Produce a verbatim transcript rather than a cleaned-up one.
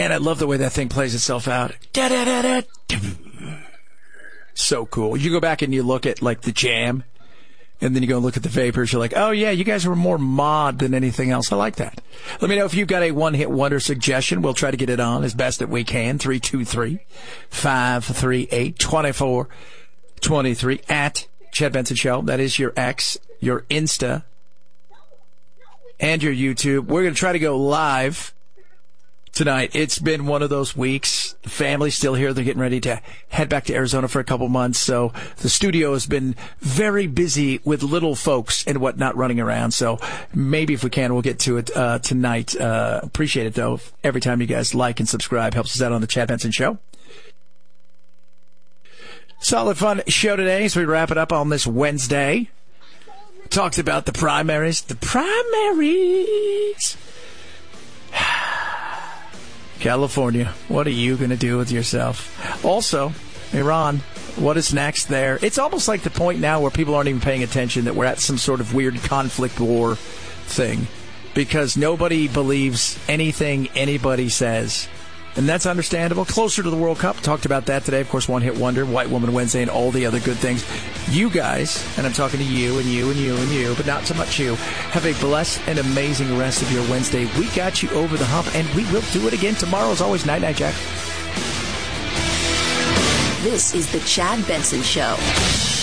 Man, I love the way that thing plays itself out. Da-da-da-da. So cool. You go back and you look at, like, the Jam, and then you go and look at the Vapors. You're like, oh, yeah, you guys were more mod than anything else. I like that. Let me know if you've got a one-hit wonder suggestion. We'll try to get it on as best that we can. three two three, five three eight, two four two three at Chad Benson Show. That is your X, your Insta, and your YouTube. We're going to try to go live tonight. It's been one of those weeks. The family's still here. They're getting ready to head back to Arizona for a couple months. So the studio has been very busy with little folks and whatnot running around. So maybe if we can, we'll get to it uh, tonight. Uh, appreciate it, though. Every time you guys like and subscribe helps us out on the Chad Benson Show. Solid fun show today as we wrap it up on this Wednesday. Talked about the primaries. The primaries. California, what are you going to do with yourself? Also, Iran, what is next there? It's almost like the point now where people aren't even paying attention that we're at some sort of weird conflict war thing because nobody believes anything anybody says. And that's understandable. Closer to the World Cup. Talked about that today. Of course, One Hit Wonder, White Woman Wednesday, and all the other good things. You guys, and I'm talking to you and you and you and you, but not so much you, have a blessed and amazing rest of your Wednesday. We got you over the hump, and we will do it again tomorrow. As always, night, night, Jack. This is the Chad Benson Show.